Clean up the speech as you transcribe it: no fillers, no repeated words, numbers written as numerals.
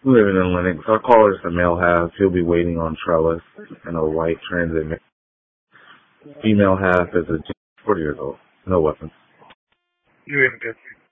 Living in Lennox. Our caller is the male half. He'll be waiting on trellis in a white transit. Female half is a 40 years old. No weapons. You in good.